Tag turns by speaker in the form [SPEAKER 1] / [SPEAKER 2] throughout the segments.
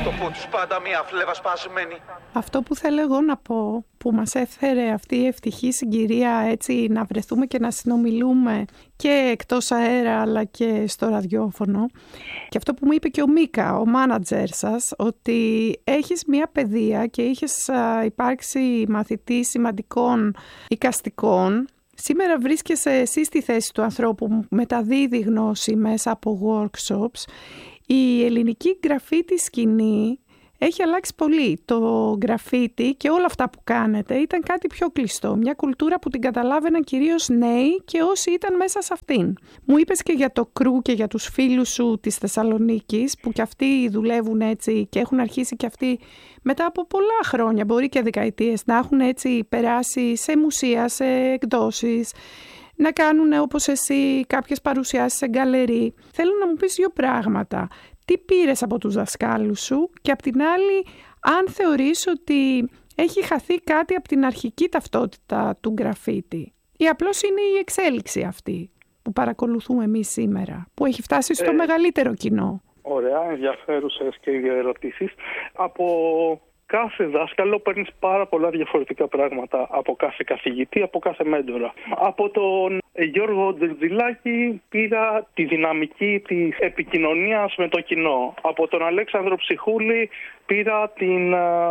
[SPEAKER 1] το πού τους πάντα μια φλέβα σπασμένη.
[SPEAKER 2] Αυτό που θέλω εγώ να πω, που μας έφερε αυτή η ευτυχή συγκυρία έτσι να βρεθούμε και να συνομιλούμε και εκτός αέρα αλλά και στο ραδιόφωνο, και αυτό που μου είπε και ο Μίκα, ο μάνατζερ σας, ότι έχεις μια παιδεία και είχες υπάρξει μαθητής σημαντικών εικαστικών. Σήμερα βρίσκεσαι εσύ στη θέση του ανθρώπου που μεταδίδει γνώση μέσα από workshops. Η ελληνική γκραφίτι σκηνή έχει αλλάξει πολύ. Το γκραφίτι και όλα αυτά που κάνετε ήταν κάτι πιο κλειστό. Μια κουλτούρα που την καταλάβαιναν κυρίως νέοι και όσοι ήταν μέσα σε αυτήν. Μου είπες και για το κρου και για τους φίλους σου της Θεσσαλονίκης που κι αυτοί δουλεύουν έτσι και έχουν αρχίσει κι αυτοί μετά από πολλά χρόνια, μπορεί και δεκαετίες, να έχουν έτσι περάσει σε μουσεία, σε εκδόσεις, να κάνουν όπως εσύ κάποιες παρουσιάσεις σε γκαλερί. Θέλω να μου πεις δύο πράγματα. Τι πήρες από τους δασκάλους σου και απ' την άλλη αν θεωρείς ότι έχει χαθεί κάτι από την αρχική ταυτότητα του γκραφίτι ή απλώς είναι η εξέλιξη αυτή που παρακολουθούμε εμείς σήμερα, που έχει φτάσει στο μεγαλύτερο κοινό.
[SPEAKER 3] Ωραία, ενδιαφέρουσες και οι ερωτήσεις. Από κάθε δάσκαλο παίρνεις πάρα πολλά διαφορετικά πράγματα, από κάθε καθηγητή, από κάθε μέντορα. Από τον Γιώργο Τζερτζιλάκη πήρα τη δυναμική της επικοινωνίας με το κοινό. Από τον Αλέξανδρο Ψυχούλη πήρα την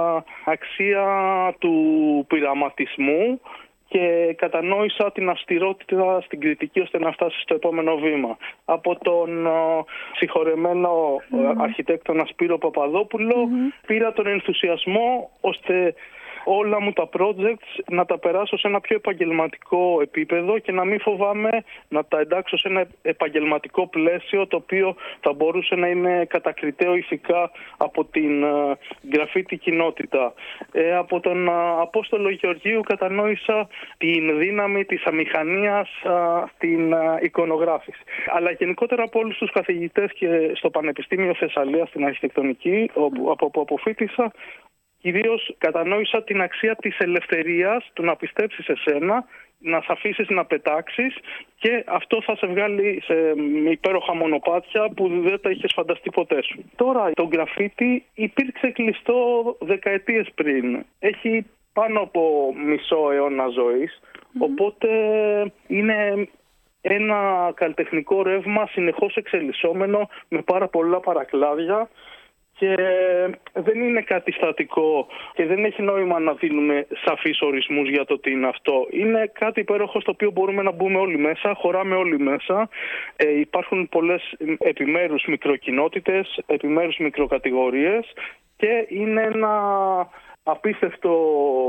[SPEAKER 3] αξία του πειραματισμού και κατανόησα την αυστηρότητα στην κριτική ώστε να φτάσει στο επόμενο βήμα. Από τον συγχωρεμένο αρχιτέκτονα Σπύρο Παπαδόπουλο πήρα τον ενθουσιασμό ώστε όλα μου τα projects να τα περάσω σε ένα πιο επαγγελματικό επίπεδο και να μην φοβάμαι να τα εντάξω σε ένα επαγγελματικό πλαίσιο το οποίο θα μπορούσε να είναι κατακριτέο ηθικά από την γκραφίτι κοινότητα. Από τον Απόστολο Γεωργίου κατανόησα την δύναμη της αμηχανίας στην εικονογράφηση. Αλλά γενικότερα από όλους τους καθηγητές και στο Πανεπιστήμιο Θεσσαλίας στην αρχιτεκτονική, από όπου αποφοίτησα, κυρίως κατανόησα την αξία της ελευθερίας, του να πιστέψεις σε σένα, να σε αφήσεις να πετάξεις και αυτό θα σε βγάλει σε υπέροχα μονοπάτια που δεν τα είχες φανταστεί ποτέ σου. Τώρα το γκραφίτι υπήρξε κλειστό δεκαετίες πριν. Έχει πάνω από μισό αιώνα ζωής, οπότε είναι ένα καλλιτεχνικό ρεύμα συνεχώς εξελισσόμενο με πάρα πολλά παρακλάδια. Και δεν είναι κάτι στατικό και δεν έχει νόημα να δίνουμε σαφείς ορισμούς για το τι είναι αυτό. Είναι κάτι υπέροχο στο οποίο μπορούμε να μπούμε όλοι μέσα, χωράμε όλοι μέσα. Υπάρχουν πολλές επιμέρους μικροκοινότητες, επιμέρους μικροκατηγορίες και είναι ένα απίστευτο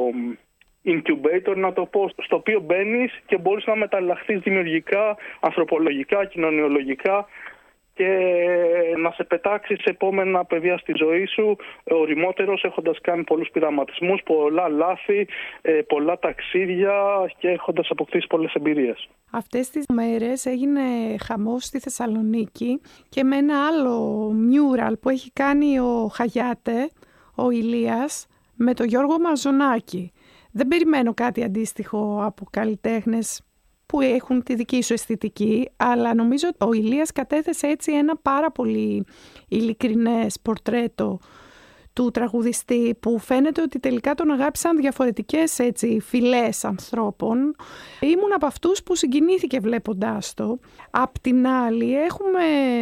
[SPEAKER 3] incubator, να το πω, στο οποίο μπαίνεις και μπορείς να μεταλλαχθείς δημιουργικά, ανθρωπολογικά, κοινωνιολογικά και να σε πετάξεις σε επόμενα πεδία στη ζωή σου ωριμότερος, έχοντας κάνει πολλούς πειραματισμούς, πολλά λάθη, πολλά ταξίδια και έχοντας αποκτήσει πολλές εμπειρίες.
[SPEAKER 2] Αυτές τις μέρες έγινε χαμός στη Θεσσαλονίκη και με ένα άλλο μιούραλ που έχει κάνει ο Χαγιάτε, ο Ηλίας, με τον Γιώργο Μαζονάκη. Δεν περιμένω κάτι αντίστοιχο από καλλιτέχνες που έχουν τη δική σου αισθητική, αλλά νομίζω ότι ο Ηλίας κατέθεσε έτσι ένα πάρα πολύ ειλικρινές πορτρέτο του τραγουδιστή που φαίνεται ότι τελικά τον αγάπησαν διαφορετικές έτσι φυλές ανθρώπων. Ήμουν από αυτούς που συγκινήθηκε βλέποντάς το. Απ' την άλλη έχουμε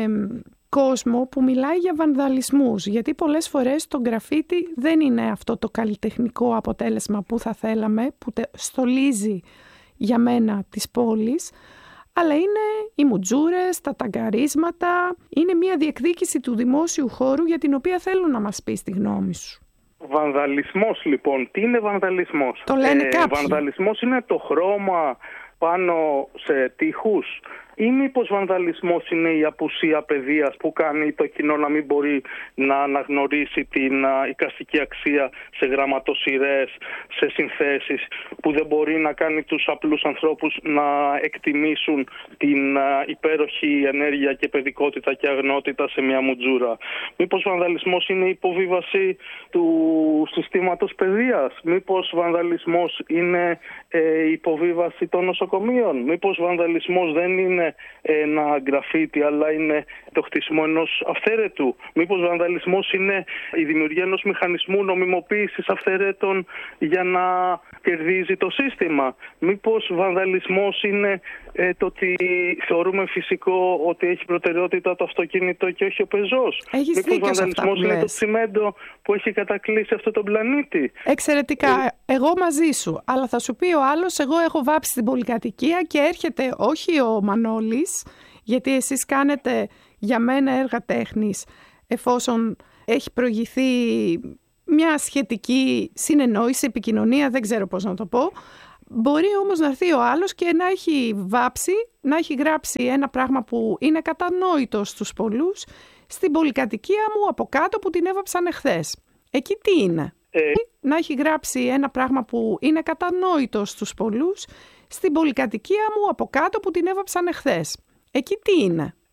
[SPEAKER 2] κόσμο που μιλάει για βανδαλισμούς, γιατί πολλές φορές το γκραφίτι δεν είναι αυτό το καλλιτεχνικό αποτέλεσμα που θα θέλαμε, που στολίζει για μένα της πόλης, αλλά είναι οι μουτζούρες, τα ταγκαρίσματα, είναι μια διεκδίκηση του δημόσιου χώρου για την οποία θέλω να μας πεις τη γνώμη σου.
[SPEAKER 3] Βανδαλισμός λοιπόν, τι είναι βανδαλισμός?
[SPEAKER 2] Το λένε κάποιοι.
[SPEAKER 3] Βανδαλισμός είναι το χρώμα πάνω σε τοίχους ή μήπως βανδαλισμός είναι η απουσία παιδείας που κάνει το κοινό να μην μπορεί να αναγνωρίσει την εικαστική αξία σε γραμματοσυρές, σε συνθέσεις, που δεν μπορεί να κάνει τους απλούς ανθρώπους να εκτιμήσουν την υπέροχη ενέργεια και παιδικότητα και αγνότητα σε μια μουτζούρα? Μήπως βανδαλισμός είναι η υποβίβαση του συστήματος παιδείας? Μήπως βανδαλισμός είναι η υποβίβαση των νοσοκομείων? Μήπως βανδαλισμός δεν είναι είναι ένα γκραφίτι, αλλά είναι το χτίσιμο ενός αυθαίρετου? Μήπως βανδαλισμός είναι η δημιουργία ενός μηχανισμού νομιμοποίησης αυθαιρέτων για να κερδίζει το σύστημα? Μήπως βανδαλισμός είναι το ότι θεωρούμε φυσικό ότι έχει προτεραιότητα το αυτοκίνητο και όχι ο πεζός?
[SPEAKER 2] Μήπως
[SPEAKER 3] βανδαλισμός είναι το τσιμέντο που έχει κατακλείσει αυτό τον πλανήτη?
[SPEAKER 2] Εξαιρετικά. Εγώ μαζί σου. Αλλά θα σου πει ο άλλος, εγώ έχω βάψει την πολυκατοικία και έρχεται όχι ο Μανώλης, γιατί εσείς κάνετε για μένα έργα τέχνης, εφόσον έχει προηγηθεί μια σχετική συνεννόηση, επικοινωνία, δεν ξέρω πώς να το πω. Μπορεί όμως να έρθει ο άλλος και να έχει βάψει, να έχει γράψει ένα πράγμα που είναι κατανόητο στους πολλούς στην πολυκατοικία μου από κάτω που την έβαψαν εχθές. Εκεί τι είναι? Να έχει γράψει ένα πράγμα που είναι κατανόητο στους πολλούς στην πολυκατοικία μου από κάτω που την έβαψαν εχθές. Εκεί τι είναι?